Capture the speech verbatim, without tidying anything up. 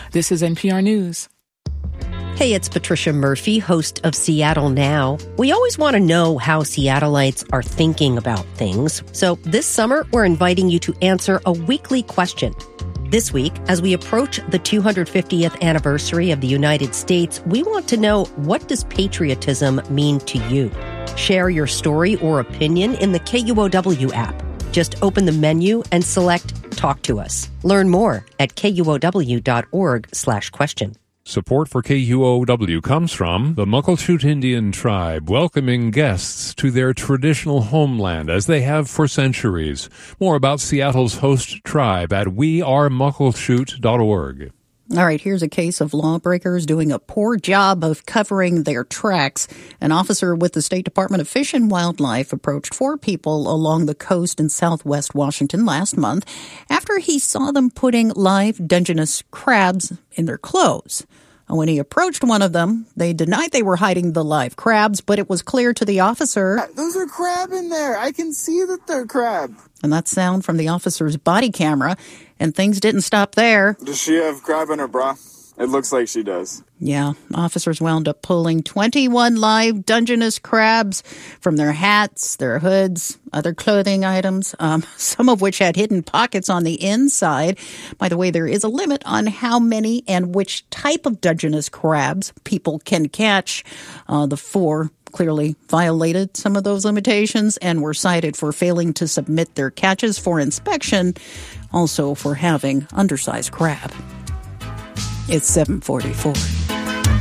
This is N P R News. Hey, it's Patricia Murphy, host of Seattle Now. We always want to know how Seattleites are thinking about things. So this summer, we're inviting you to answer a weekly question. This week, as we approach the two hundred fiftieth anniversary of the United States, we want to know, what does patriotism mean to you? Share your story or opinion in the K U O W app. Just open the menu and select Talk to Us. Learn more at kuow.org slash question. Support for K U O W comes from the Muckleshoot Indian Tribe, welcoming guests to their traditional homeland as they have for centuries. More about Seattle's host tribe at we are muckleshoot dot org. All right, here's a case of lawbreakers doing a poor job of covering their tracks. An officer with the State Department of Fish and Wildlife approached four people along the coast in southwest Washington last month after he saw them putting live Dungeness crabs in their clothes. When he approached one of them, they denied they were hiding the live crabs, but it was clear to the officer. Those are crab in there. I can see that they're crab. And that's sound from the officer's body camera. And things didn't stop there. Does she have crab in her bra? It looks like she does. Yeah, officers wound up pulling twenty-one live Dungeness crabs from their hats, their hoods, other clothing items, um, some of which had hidden pockets on the inside. By the way, there is a limit on how many and which type of Dungeness crabs people can catch. Uh, the four clearly violated some of those limitations and were cited for failing to submit their catches for inspection, also for having undersized crab. It's seven forty-four.